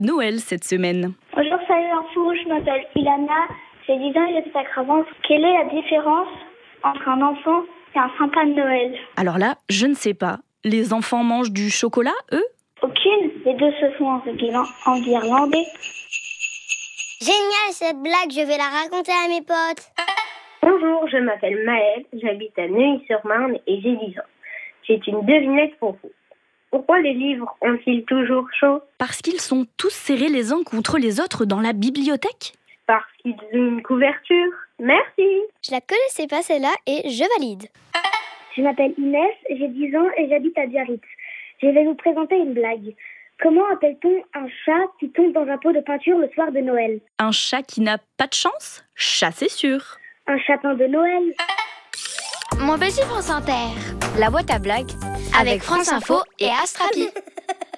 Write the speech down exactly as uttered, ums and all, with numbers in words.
Noël cette semaine. Bonjour, salut l'info, je m'appelle Ilana, j'ai dix ans et j'habite à Cravance. Quelle est la différence entre un enfant et un sapin de Noël? Alors là, je ne sais pas. Les enfants mangent du chocolat, eux? Aucune, les deux se font enguirlander. Génial cette blague, je vais la raconter à mes potes. Bonjour, je m'appelle Maëlle, j'habite à Neuilly-sur-Marne et j'ai dix ans. J'ai une devinette pour vous. Pourquoi les livres ont-ils toujours chaud? Parce qu'ils sont tous serrés les uns contre les autres dans la bibliothèque? Parce qu'ils ont une couverture. Merci. Je la connaissais pas celle-là et je valide. Je m'appelle Inès, j'ai dix ans et j'habite à Biarritz. Je vais vous présenter une blague. Comment appelle-t-on un chat qui tombe dans un pot de peinture le soir de Noël? Un chat qui n'a pas de chance? Chat, c'est sûr. Un chapin de Noël. Mon petit France Inter, la boîte à blagues avec France Info et Astrapi.